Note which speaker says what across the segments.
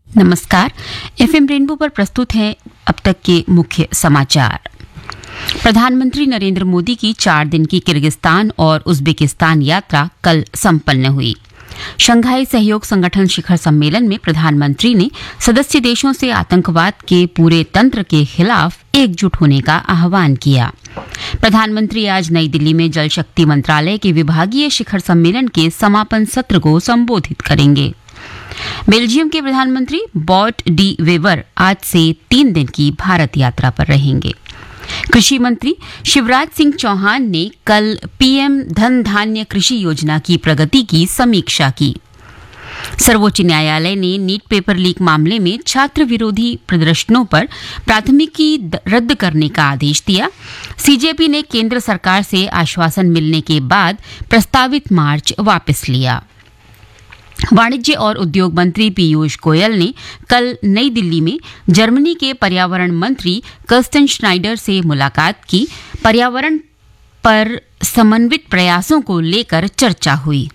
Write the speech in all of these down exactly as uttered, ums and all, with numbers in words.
Speaker 1: नमस्कार। FM rainbow पर प्रस्तुत हैं अब तक के मुख्य समाचार। प्रधानमंत्री नरेंद्र मोदी की चार दिन की किर्गिस्तान और उज्बेकिस्तान यात्रा कल संपन्न हुई। शंघाई सहयोग संगठन शिखर सम्मेलन में प्रधानमंत्री ने सदस्य देशों से आतंकवाद के पूरे तंत्र के खिलाफ एकजुट होने का आह्वान किया। प्रधानमंत्री आज नई दिल्ली में जल शक्ति मंत्रालय के विभागीय शिखर सम्मेलन के समापन सत्र को संबोधित करेंगे। बेल्जियम के प्रधानमंत्री बॉट डी वेवर आज से तीन दिन की भारत यात्रा पर रहेंगे। कृषि मंत्री शिवराज सिंह चौहान ने कल पीएम धन धान्य कृषि योजना की प्रगति की समीक्षा की। सर्वोच्च न्यायालय ने नीट पेपर लीक मामले में छात्र विरोधी प्रदर्शनों पर प्राथमिकी रद्द करने का आदेश दिया। सीजेपी ने केंद्र सरकार से आश्वासन मिलने के बाद प्रस्तावित मार्च वापस लिया। वाणिज्य और उद्योग मंत्री पीयूष गोयल ने कल नई दिल्ली में जर्मनी के पर्यावरण मंत्री कर्स्टन श्नाइडर से मुलाकात की। पर्यावरण पर समन्वित प्रयासों को लेकर चर्चा हुई।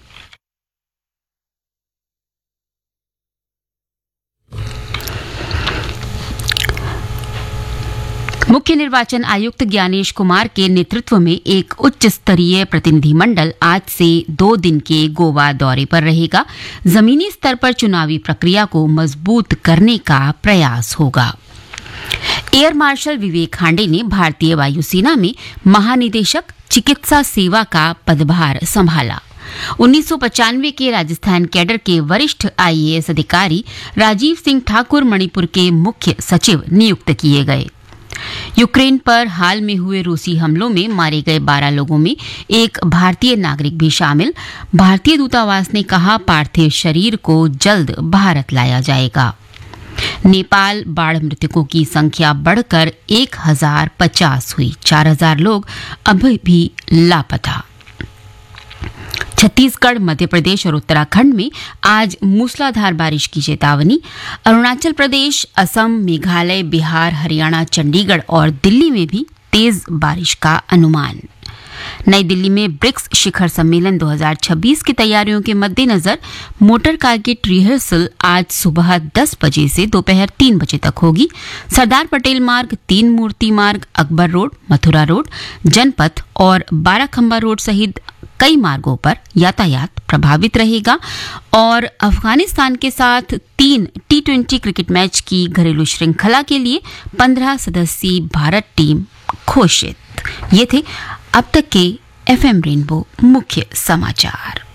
Speaker 1: मुख्य निर्वाचन आयुक्त ज्ञानेश कुमार के नेतृत्व में एक उच्च स्तरीय प्रतिनिधिमंडल आज से दो दिन के गोवा दौरे पर रहेगा। जमीनी स्तर पर चुनावी प्रक्रिया को मजबूत करने का प्रयास होगा। एयर मार्शल विवेक खांडे ने भारतीय वायुसेना में महानिदेशक चिकित्सा सेवा का पदभार संभाला। उन्नीस सौ पचानवे के राजस्थान कैडर के वरिष्ठ आईएएस अधिकारी राजीव सिंह ठाकुर मणिपुर के मुख्य सचिव नियुक्त किए गए। यूक्रेन पर हाल में हुए रूसी हमलों में मारे गए बारह लोगों में एक भारतीय नागरिक भी शामिल। भारतीय दूतावास ने कहा पार्थिव शरीर को जल्द भारत लाया जाएगा। नेपाल बाढ़ मृतकों की संख्या बढ़कर एक हजार पचास हुई। चार हजार लोग अभी भी लापता। छत्तीसगढ़, मध्य प्रदेश और उत्तराखंड में आज मूसलाधार बारिश की चेतावनी। अरुणाचल प्रदेश, असम, मेघालय, बिहार, हरियाणा, चंडीगढ़ और दिल्ली में भी तेज बारिश का अनुमान। नई दिल्ली में ब्रिक्स शिखर सम्मेलन दो हज़ार छब्बीस की तैयारियों के मद्देनजर मोटर कार की रिहर्सल आज सुबह दस बजे से दोपहर तीन बजे तक होगी। सरदार पटेल मार्ग, तीन मूर्ति मार्ग, अकबर रोड, मथुरा रोड, जनपथ और बाराखंबा रोड सहित कई मार्गों पर यातायात प्रभावित रहेगा। और अफगानिस्तान के साथ तीन टी ट्वेंटी क्रिकेट मैच की घरेलू श्रृंखला के लिए पंद्रह सदस्यीय भारत टीम घोषित। ये थे अब तक के एफएम रेनबो मुख्य समाचार।